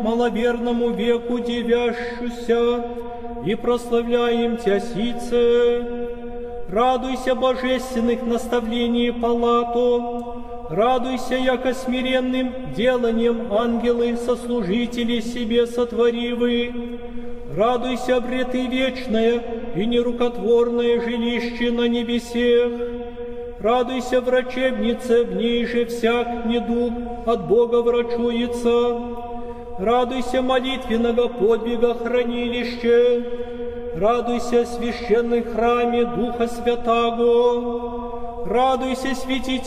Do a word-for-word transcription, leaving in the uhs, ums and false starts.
маловерному веку девящуся, и прославляем Тя сице. Радуйся божественных наставлений палато, радуйся, яко смиренным деланием ангелы сослужители себе сотворивы. Радуйся, обреты вечное и нерукотворное жилище на небесех. Радуйся, врачебнице, в ней же всяк недуг от Бога врачуется. Радуйся, молитвенного подвига хранилище. Радуйся, священной храме Духа Святаго. Радуйся, святитель